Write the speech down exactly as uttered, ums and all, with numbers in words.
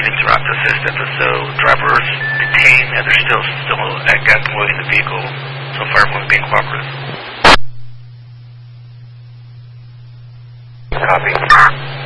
interrupt assistance, so drivers detained and they're still still at gunpoint in the vehicle. So far, everyone's being cooperative. Copy.